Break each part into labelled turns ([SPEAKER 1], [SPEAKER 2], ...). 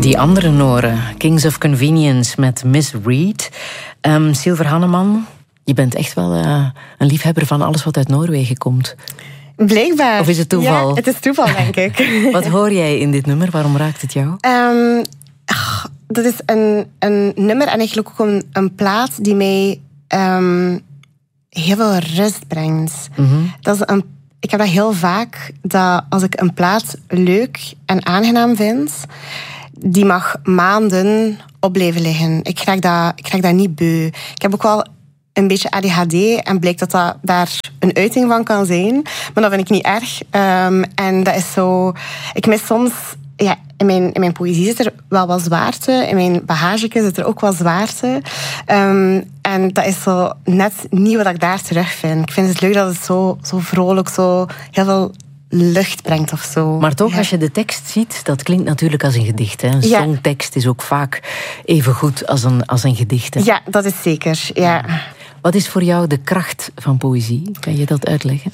[SPEAKER 1] Die andere Noren, Kings of Convenience met Miss Reed. Silver Hanneman, je bent echt wel een liefhebber van alles wat uit Noorwegen komt.
[SPEAKER 2] Blijkbaar.
[SPEAKER 1] Of is het toeval?
[SPEAKER 2] Ja, het is toeval, denk ik.
[SPEAKER 1] Wat hoor jij in dit nummer? Waarom raakt het jou?
[SPEAKER 2] Dat is een nummer en eigenlijk ook een plaat die mij heel veel rust brengt.
[SPEAKER 1] Mm-hmm.
[SPEAKER 2] Ik heb dat heel vaak, dat als ik een plaat leuk en aangenaam vind, die mag maanden op blijven liggen. Ik krijg dat niet beu. Ik heb ook wel een beetje ADHD en blijkt dat daar een uiting van kan zijn. Maar dat vind ik niet erg. En dat is zo... Ik mis soms... Ja, in mijn poëzie zit er wel wat zwaarte. In mijn bagage zit er ook wat zwaarte. En dat is zo net niet wat ik daar terugvind. Ik vind het leuk dat het zo vrolijk, zo heel veel lucht brengt of zo.
[SPEAKER 1] Maar toch, als je de tekst ziet, dat klinkt natuurlijk als een gedicht. Hè? Een songtekst is ook vaak even goed als een gedicht. Hè?
[SPEAKER 2] Ja, dat is zeker. Ja.
[SPEAKER 1] Wat is voor jou de kracht van poëzie? Kan je dat uitleggen?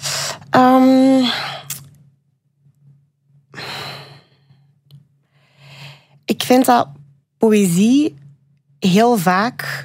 [SPEAKER 2] Ik vind dat poëzie heel vaak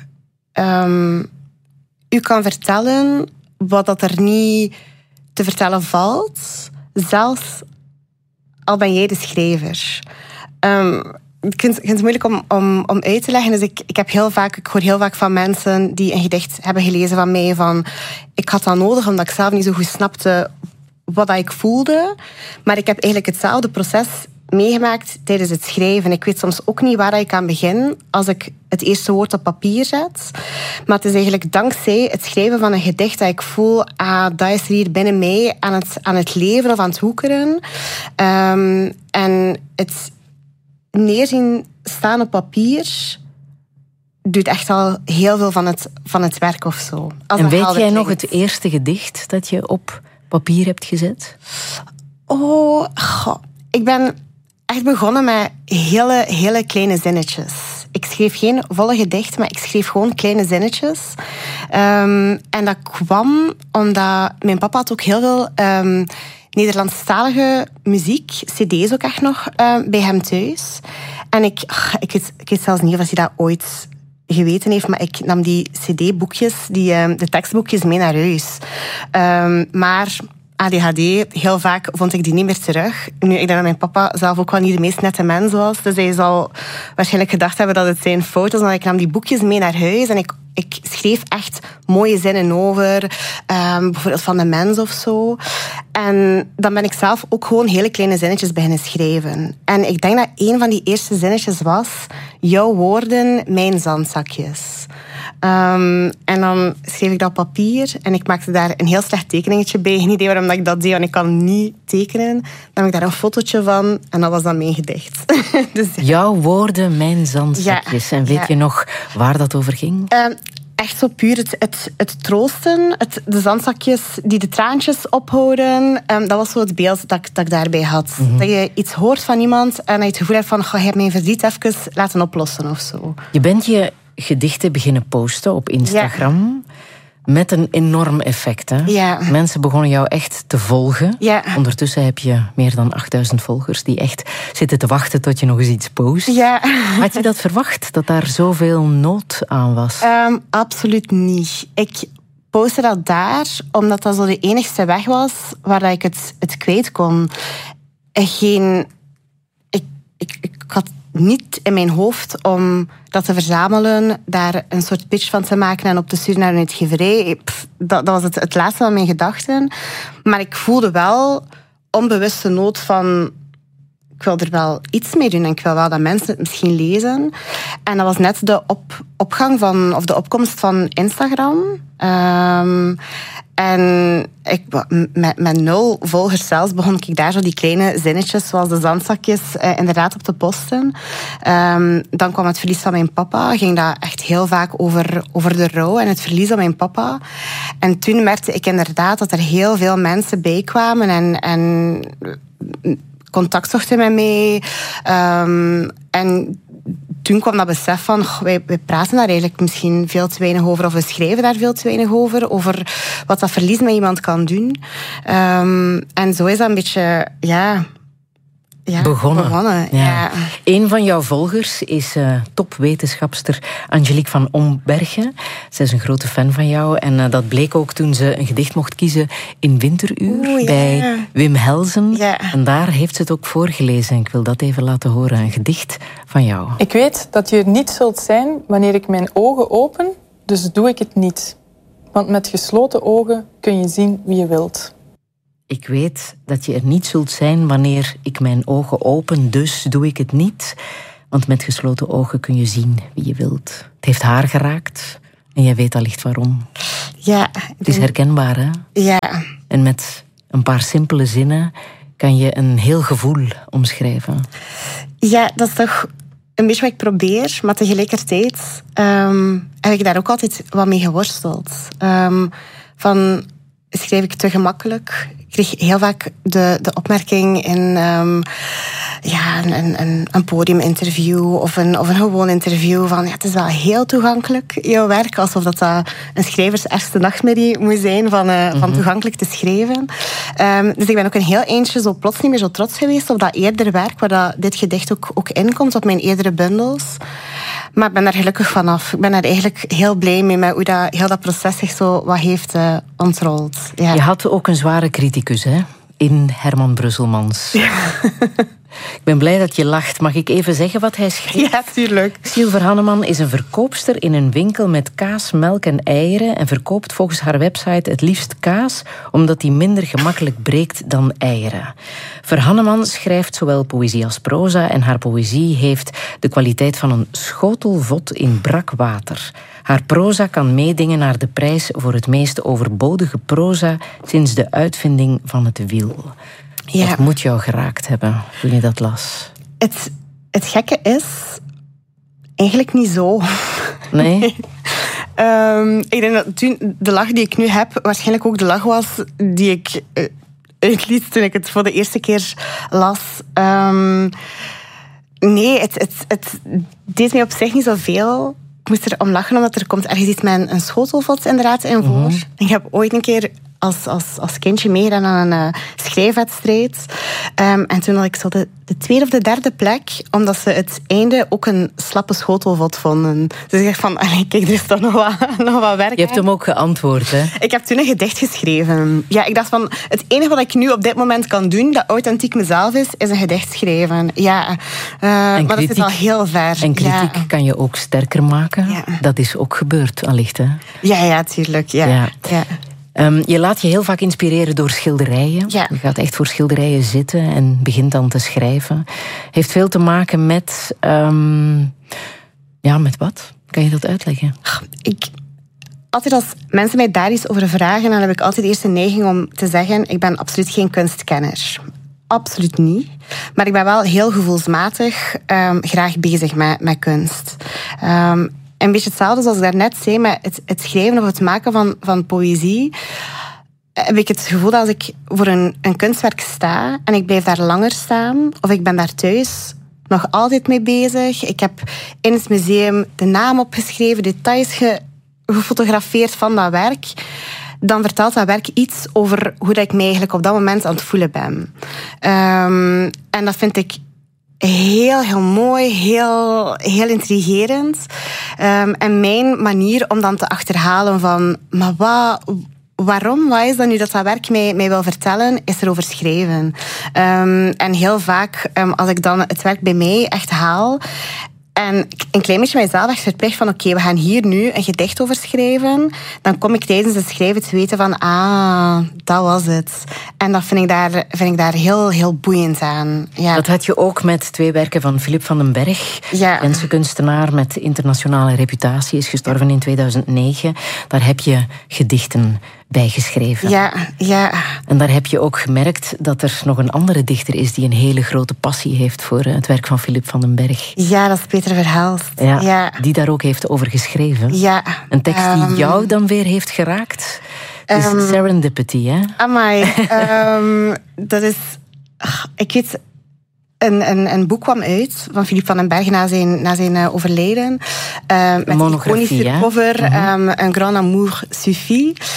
[SPEAKER 2] u kan vertellen wat dat er niet te vertellen valt, zelfs al ben jij de schrijver. Ik vind het moeilijk om uit te leggen. Dus ik hoor heel vaak van mensen die een gedicht hebben gelezen van mij van ik had dat nodig omdat ik zelf niet zo goed snapte wat ik voelde. Maar ik heb eigenlijk hetzelfde proces meegemaakt tijdens het schrijven. Ik weet soms ook niet waar ik aan begin als ik het eerste woord op papier zet. Maar het is eigenlijk dankzij het schrijven van een gedicht dat ik voel, dat is er hier binnen mij aan het leven of aan het hoekeren. En het neerzien staan op papier doet echt al heel veel van het werk of zo.
[SPEAKER 1] En weet jij nog het eerste gedicht dat je op papier hebt gezet?
[SPEAKER 2] Ik ben echt begonnen met hele kleine zinnetjes. Ik schreef geen volle gedicht, maar ik schreef gewoon kleine zinnetjes. En dat kwam omdat mijn papa had ook heel veel Nederlandstalige muziek, cd's ook echt nog, bij hem thuis. En ik weet zelfs niet of hij dat ooit geweten heeft, maar ik nam die cd-boekjes, de tekstboekjes mee naar huis. Maar ADHD, heel vaak vond ik die niet meer terug. Nu, ik denk dat mijn papa zelf ook wel niet de meest nette mens was. Dus hij zal waarschijnlijk gedacht hebben dat het zijn fout was. Maar ik nam die boekjes mee naar huis en ik schreef echt mooie zinnen over. Bijvoorbeeld van de mens of zo. En dan ben ik zelf ook gewoon hele kleine zinnetjes beginnen schrijven. En ik denk dat een van die eerste zinnetjes was: jouw woorden, mijn zandzakjes. En dan schreef ik dat op papier en ik maakte daar een heel slecht tekeningetje bij. Geen idee waarom ik dat deed, want ik kan niet tekenen. Dan heb ik daar een fotootje van en dat was dan mijn gedicht. Dus,
[SPEAKER 1] jouw woorden, mijn zandzakjes. Ja, en weet je nog waar dat over ging?
[SPEAKER 2] Echt zo puur het troosten. De zandzakjes die de traantjes ophouden. Dat was zo het beeld dat ik daarbij had. Mm-hmm. Dat je iets hoort van iemand en dat je het gevoel hebt van je hebt mijn verdriet even laten oplossen of zo.
[SPEAKER 1] Je bent je gedichten beginnen posten op Instagram. Ja. Met een enorm effect. Hè?
[SPEAKER 2] Ja.
[SPEAKER 1] Mensen begonnen jou echt te volgen.
[SPEAKER 2] Ja.
[SPEAKER 1] Ondertussen heb je meer dan 8000 volgers die echt zitten te wachten tot je nog eens iets post.
[SPEAKER 2] Ja.
[SPEAKER 1] Had je dat verwacht, dat daar zoveel nood aan was?
[SPEAKER 2] Absoluut niet. Ik postte dat daar omdat dat zo de enigste weg was waar ik het kwijt kon. Ik had niet in mijn hoofd om dat te verzamelen, daar een soort pitch van te maken en op te sturen naar een uitgeverij. Dat was het laatste van mijn gedachten. Maar ik voelde wel onbewuste nood van ik wil er wel iets mee doen en ik wil wel dat mensen het misschien lezen. En dat was net de opgang of de opkomst van Instagram. En met 0 volgers zelfs begon ik daar zo die kleine zinnetjes, zoals de zandzakjes, inderdaad op te posten. Dan kwam het verlies van mijn papa. Ging dat echt heel vaak over de rouw en het verlies van mijn papa. En toen merkte ik inderdaad dat er heel veel mensen bijkwamen en contact zochten met mij. En toen kwam dat besef van, wij praten daar eigenlijk misschien veel te weinig over, of we schrijven daar veel te weinig over wat dat verlies met iemand kan doen. En zo is dat een beetje, begonnen. Ja.
[SPEAKER 1] Een van jouw volgers is topwetenschapster Angelique van Ombergen. Zij is een grote fan van jou. En dat bleek ook toen ze een gedicht mocht kiezen in Winteruur bij Wim Helsen. Ja. En daar heeft ze het ook voorgelezen. Ik wil dat even laten horen. Een gedicht van jou.
[SPEAKER 3] Ik weet dat je er niet zult zijn wanneer ik mijn ogen open, dus doe ik het niet. Want met gesloten ogen kun je zien wie je wilt.
[SPEAKER 1] Ik weet dat je er niet zult zijn wanneer ik mijn ogen open, dus doe ik het niet. Want met gesloten ogen kun je zien wie je wilt. Het heeft haar geraakt en jij weet allicht waarom.
[SPEAKER 2] Ja.
[SPEAKER 1] Het is herkenbaar, hè?
[SPEAKER 2] Ja.
[SPEAKER 1] En met een paar simpele zinnen kan je een heel gevoel omschrijven. Ja,
[SPEAKER 2] dat is toch een beetje wat ik probeer, maar tegelijkertijd heb ik daar ook altijd wat mee geworsteld. Schrijf ik te gemakkelijk? Ik kreeg heel vaak de opmerking in een podiuminterview of een gewoon interview van het is wel heel toegankelijk, jouw werk. Alsof dat een schrijvers ergste nachtmerrie moet zijn van toegankelijk te schrijven. Dus ik ben ook een heel eindje zo plots niet meer zo trots geweest op dat eerdere werk, waar dit gedicht ook inkomt, op mijn eerdere bundels. Maar ik ben daar gelukkig vanaf. Ik ben daar eigenlijk heel blij mee met hoe heel dat proces zich zo wat heeft ontrold. Ja.
[SPEAKER 1] Je had ook een zware criticus, hè? In Herman Brusselmans. Ja. Ik ben blij dat je lacht. Mag ik even zeggen wat hij schreef?
[SPEAKER 2] Ja, tuurlijk.
[SPEAKER 1] Silver Hanneman is een verkoopster in een winkel met kaas, melk en eieren en verkoopt volgens haar website het liefst kaas, omdat die minder gemakkelijk breekt dan eieren. Verhanneman schrijft zowel poëzie als proza en haar poëzie heeft de kwaliteit van een schotelvot in brak water. Haar proza kan meedingen naar de prijs voor het meest overbodige proza sinds de uitvinding van het wiel. Ja. Dat moet jou geraakt hebben toen je dat las.
[SPEAKER 2] Het gekke is eigenlijk niet zo.
[SPEAKER 1] Nee?
[SPEAKER 2] Ik denk dat toen de lach die ik nu heb waarschijnlijk ook de lach was die ik uitliet toen ik het voor de eerste keer las. Nee, het deed mij op zich niet zoveel. Ik moest er om lachen, omdat er komt ergens iets met een schotelvot inderdaad in voor. Mm-hmm. Ik heb ooit een keer als kindje meegedaan aan een schrijfwedstrijd. En toen had ik zo de tweede of de derde plek, omdat ze het einde ook een slappe schotelvot vonden. Dus ik dacht van, kijk, er is toch nog wat werk.
[SPEAKER 1] Je hebt hem ook geantwoord, hè?
[SPEAKER 2] Ik heb toen een gedicht geschreven. Ja, ik dacht van, het enige wat ik nu op dit moment kan doen, dat authentiek mezelf is een gedicht schrijven. Ja, maar dat zit al heel ver.
[SPEAKER 1] En kritiek kan je ook sterker maken. Ja. Dat is ook gebeurd, allicht, hè?
[SPEAKER 2] Ja, tuurlijk. Ja.
[SPEAKER 1] Je laat je heel vaak inspireren door schilderijen. Ja. Je gaat echt voor schilderijen zitten en begint dan te schrijven. Heeft veel te maken met... met wat? Kan je dat uitleggen?
[SPEAKER 2] Altijd als mensen mij daar iets over vragen, dan heb ik altijd eerst een neiging om te zeggen, ik ben absoluut geen kunstkenner. Absoluut niet. Maar ik ben wel heel gevoelsmatig graag bezig met kunst. Een beetje hetzelfde zoals ik daarnet zei, met het schrijven of het maken van poëzie, heb ik het gevoel dat als ik voor een kunstwerk sta en ik blijf daar langer staan, of ik ben daar thuis nog altijd mee bezig. Ik heb in het museum de naam opgeschreven, details gefotografeerd van dat werk. Dan vertelt dat werk iets over hoe dat ik mij eigenlijk op dat moment aan het voelen ben. En dat vind ik heel mooi, heel intrigerend. En mijn manier om dan te achterhalen van, maar waarom? Wat is dat nu dat werk mij wil vertellen? Is erover schrijven. En heel vaak, als ik dan het werk bij mij echt haal en een klein beetje mijzelf echt verplicht van oké, we gaan hier nu een gedicht over schrijven, dan kom ik tijdens het schrijven te weten van dat was het. En dat vind ik daar heel boeiend aan. Ja.
[SPEAKER 1] Dat had je ook met 2 werken van Philip van den Berg.
[SPEAKER 2] Ja.
[SPEAKER 1] Mensenkunstenaar met internationale reputatie, is gestorven in 2009. Daar heb je gedichten bij geschreven.
[SPEAKER 2] Ja.
[SPEAKER 1] En daar heb je ook gemerkt dat er nog een andere dichter is die een hele grote passie heeft voor het werk van Philip van den Berg.
[SPEAKER 2] Ja, dat is Peter Verhelst.
[SPEAKER 1] Ja. Die daar ook heeft over geschreven.
[SPEAKER 2] Ja.
[SPEAKER 1] Een tekst die jou dan weer heeft geraakt. Het is serendipity, hè?
[SPEAKER 2] Amai. Dat is... Ik weet... Een boek kwam uit van Philip van den Berg na zijn overlijden. Met een iconische cover, Un grand amour suffit.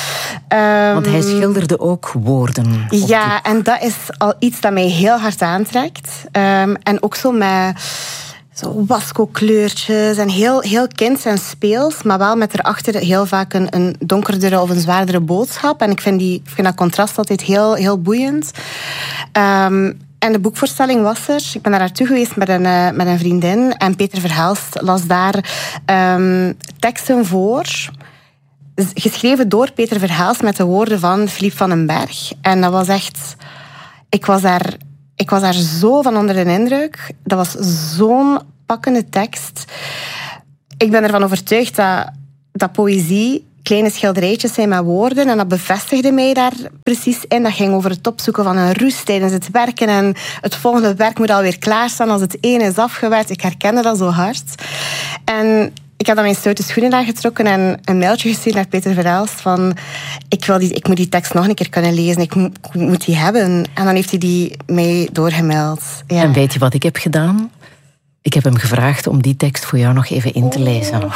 [SPEAKER 1] Want hij schilderde ook woorden.
[SPEAKER 2] Ja, en dat is al iets dat mij heel hard aantrekt. En ook zo met zo wasco-kleurtjes en heel kinds en speels, maar wel met erachter heel vaak een donkerdere of een zwaardere boodschap. En ik vind dat contrast altijd heel boeiend. En de boekvoorstelling was er. Ik ben daar naartoe geweest met een vriendin. En Peter Verhelst las daar teksten voor, geschreven door Peter Verhelst met de woorden van Philippe van den Berg. En dat was echt... Ik was daar zo van onder de indruk. Dat was zo'n pakkende tekst. Ik ben ervan overtuigd dat poëzie kleine schilderijtjes zijn met woorden. En dat bevestigde mij daar precies in. Dat ging over het opzoeken van een rust tijdens het werken. En het volgende werk moet alweer klaarstaan als het ene is afgewerkt. Ik herkende dat zo hard. En ik heb dan mijn stoute schoenen aangetrokken en een mailtje gestuurd naar Peter Verhelst van ik moet die tekst nog een keer kunnen lezen. Ik moet die hebben. En dan heeft hij die mij doorgemaild. Ja.
[SPEAKER 1] En weet je wat ik heb gedaan? Ik heb hem gevraagd om die tekst voor jou nog even in te lezen.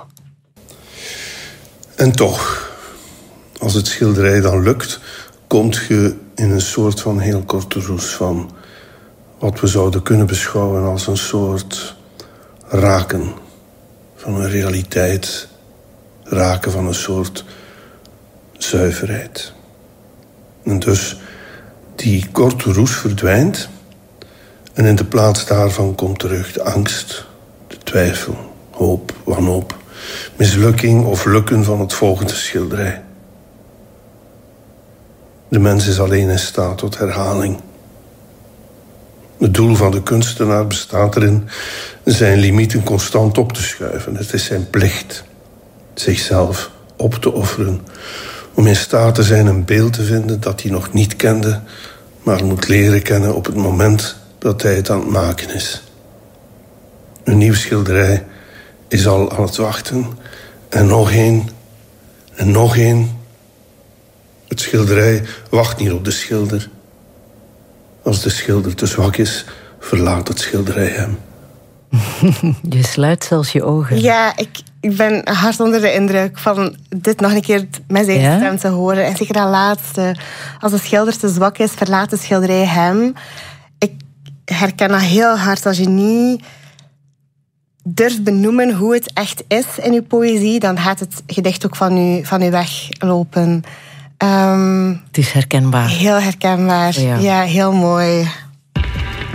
[SPEAKER 4] En toch, als het schilderij dan lukt, komt je in een soort van heel korte roes van wat we zouden kunnen beschouwen als een soort raken van een realiteit, raken van een soort zuiverheid. En dus die korte roes verdwijnt en in de plaats daarvan komt terug de angst, de twijfel, hoop, wanhoop, mislukking of lukken van het volgende schilderij. De mens is alleen in staat tot herhaling. Het doel van de kunstenaar bestaat erin zijn limieten constant op te schuiven. Het is zijn plicht zichzelf op te offeren om in staat te zijn een beeld te vinden dat hij nog niet kende, maar moet leren kennen op het moment dat hij het aan het maken is. Een nieuw schilderij is al aan het wachten. En nog één. En nog één. Het schilderij wacht niet op de schilder. Als de schilder te zwak is, verlaat het schilderij hem.
[SPEAKER 1] Je sluit zelfs je ogen.
[SPEAKER 2] Ja, ik ben hard onder de indruk van dit nog een keer met zijn stem te horen. En zeker dat laatste. Als de schilder te zwak is, verlaat de schilderij hem. Ik herken dat heel hard. Als je niet durft benoemen hoe het echt is in je poëzie, dan gaat het gedicht ook van u weglopen.
[SPEAKER 1] Het is herkenbaar.
[SPEAKER 2] Heel herkenbaar. Ja, heel mooi.